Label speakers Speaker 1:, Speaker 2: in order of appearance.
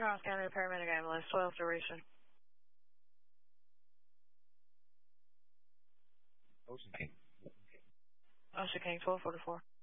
Speaker 1: Charles County Paramedic Ambulance, 12 duration.
Speaker 2: Ocean King.
Speaker 1: Ocean King, 1244.